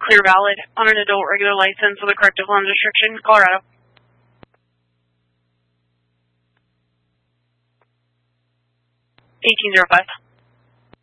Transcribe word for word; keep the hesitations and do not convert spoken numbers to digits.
clear valid on an adult regular license with a corrective lens restriction, Colorado. eighteen oh five.